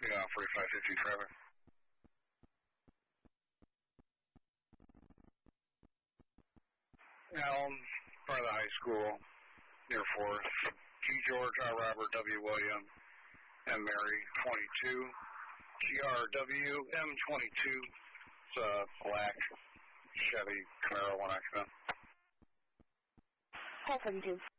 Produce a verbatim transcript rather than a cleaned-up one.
Yeah, forty-five fifty traffic. Allen, front of the high school, near fourth. G. George, R. Robert, W. William, M. Mary, twenty-two. G. R. W. M. twenty-two. It's a black Chevy Camaro, one accident. Call seventy-two.